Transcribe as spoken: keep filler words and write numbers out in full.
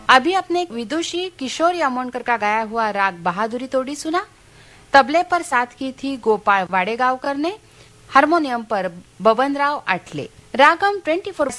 अभी अपने विदुषी किशोर यामोनकर का गाया हुआ राग बहादुरी तोड़ी सुना। तबले पर साथ की थी गोपाल वाडेगावकर ने, हारमोनियम पर बबनराव आठले। रागम चौबीस